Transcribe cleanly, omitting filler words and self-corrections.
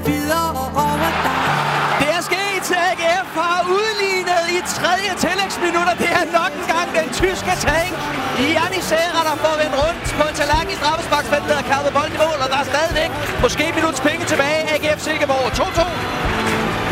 videre over dig. Det er sket. AGF har udlignet i tredje tillægsminutter. Det er nok en gang den tyske tank. Giannis Serra, der får vendt rundt på en tallerken i straffesparksfeltet og kappet bolden i mål. Og der er stadigvæk måske minuts penge tilbage. AGF Silkeborg 2-2.